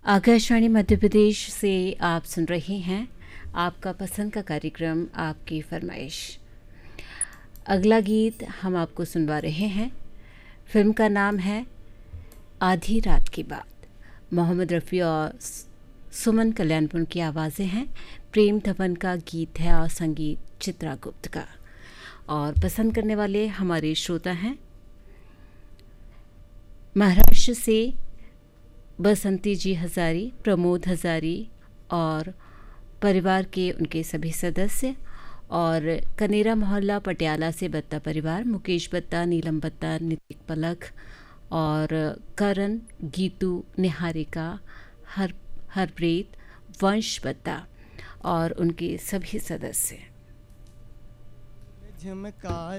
आकाशवाणी मध्य प्रदेश से आप सुन रहे हैं आपका पसंद का कार्यक्रम आपकी फरमाइश। अगला गीत हम आपको सुनवा रहे हैं। फिल्म का नाम है आधी रात की बात। मोहम्मद रफ़ी और सुमन कल्याणपुर की आवाज़ें हैं। प्रेम धवन का गीत है और संगीत चित्रा गुप्त का। और पसंद करने वाले हमारे श्रोता हैं महाराष्ट्र से बसंती जी हजारी, प्रमोद हजारी और परिवार के उनके सभी सदस्य, और कनेरा मोहल्ला पटियाला से बत्ता परिवार, मुकेश बत्ता, नीलम बत्ता, नितिक पलक और करण, गीतू, निहारिका, हरप्रीत, वंश बत्ता और उनके सभी सदस्य।